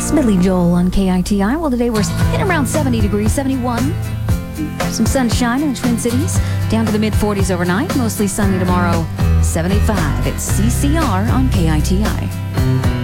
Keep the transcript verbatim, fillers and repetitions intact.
It's Billy Joel on K I T I. Well, today we're hitting around seventy degrees, seventy-one. Some sunshine in the Twin Cities. Down to the mid forties overnight. Mostly sunny tomorrow, seventy-five. It's C C R on K I T I.